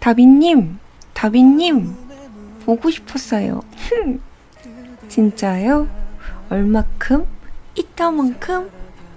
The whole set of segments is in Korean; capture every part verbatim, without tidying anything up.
다비님, 다비님, 보고 싶었어요. 진짜요? 얼마큼? 이따만큼?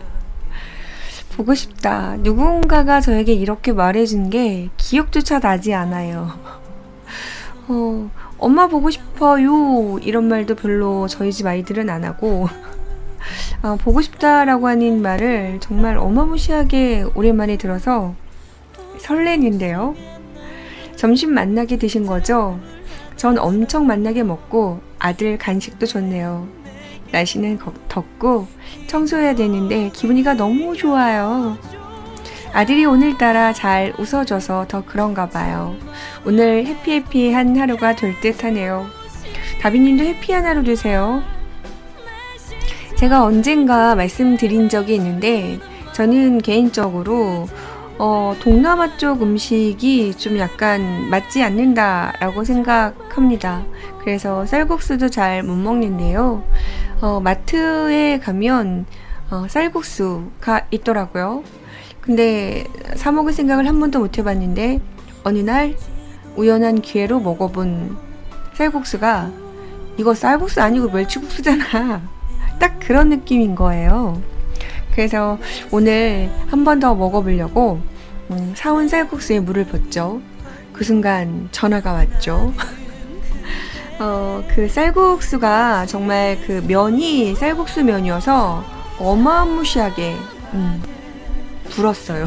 보고 싶다. 누군가가 저에게 이렇게 말해준 게 기억조차 나지 않아요. 어, 엄마 보고 싶어요. 이런 말도 별로 저희 집 아이들은 안 하고, 어, 보고 싶다라고 하는 말을 정말 어마무시하게 오랜만에 들어서 설레는데요. 점심 만나게 드신 거죠? 전 엄청 만나게 먹고 아들 간식도 줬네요. 날씨는 덥고 청소해야 되는데 기분이가 너무 좋아요. 아들이 오늘따라 잘 웃어줘서 더 그런가 봐요. 오늘 해피해피한 하루가 될 듯 하네요. 다비님도 해피한 하루 되세요. 제가 언젠가 말씀드린 적이 있는데 저는 개인적으로 어, 동남아 쪽 음식이 좀 약간 맞지 않는다라고 생각합니다. 그래서 쌀국수도 잘 못 먹는데요. 어, 마트에 가면 어, 쌀국수가 있더라고요. 근데 사 먹을 생각을 한 번도 못 해봤는데 어느 날 우연한 기회로 먹어본 쌀국수가 이거 쌀국수 아니고 멸치국수잖아. 딱 그런 느낌인 거예요. 그래서 오늘 한 번 더 먹어보려고 음, 사온 쌀국수에 물을 붓죠. 그 순간 전화가 왔죠. 어, 그 쌀국수가 정말 그 면이 쌀국수 면이어서 어마무시하게 음, 불었어요.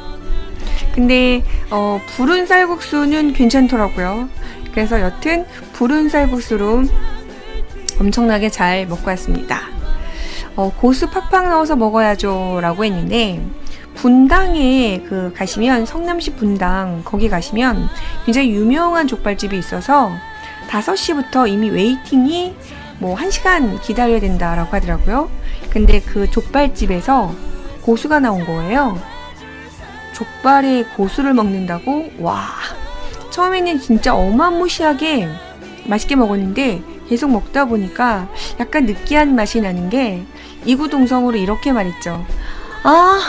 근데 어, 불은 쌀국수는 괜찮더라고요. 그래서 여튼 불은 쌀국수로 엄청나게 잘 먹고 왔습니다. 어, 고수 팍팍 넣어서 먹어야죠 라고 했는데 분당에 그 가시면 성남시 분당 거기 가시면 굉장히 유명한 족발집이 있어서 다섯 시부터 이미 웨이팅이 뭐 한 시간 기다려야 된다라고 하더라고요. 근데 그 족발집에서 고수가 나온 거예요. 족발에 고수를 먹는다고? 와, 처음에는 진짜 어마무시하게 맛있게 먹었는데 계속 먹다 보니까 약간 느끼한 맛이 나는 게 이구동성으로 이렇게 말했죠. 아,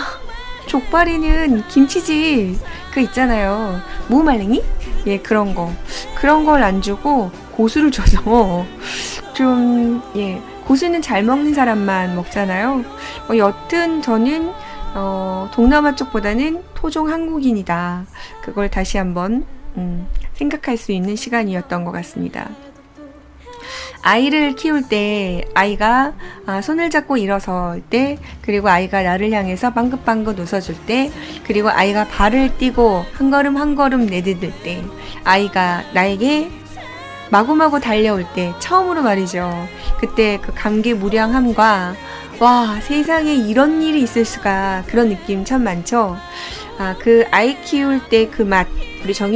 족발에는 김치지. 그 있잖아요. 무말랭이? 예, 그런 거. 그런 걸 안 주고 고수를 줘서 좀, 예, 고수는 잘 먹는 사람만 먹잖아요. 어, 여튼 저는 어, 동남아 쪽보다는 토종 한국인이다. 그걸 다시 한번 음, 생각할 수 있는 시간이었던 것 같습니다. 아이를 키울 때 아이가 아, 손을 잡고 일어설 때 그리고 아이가 나를 향해서 방긋방긋 웃어줄 때 그리고 아이가 발을 띄고 한 걸음 한 걸음 내디딜 때 아이가 나에게 마구마구 달려올 때 처음으로 말이죠. 그때 그 감개무량함과 와 세상에 이런 일이 있을 수가 그런 느낌 참 많죠. 아, 그 아이 키울 때 그 맛 우리 정희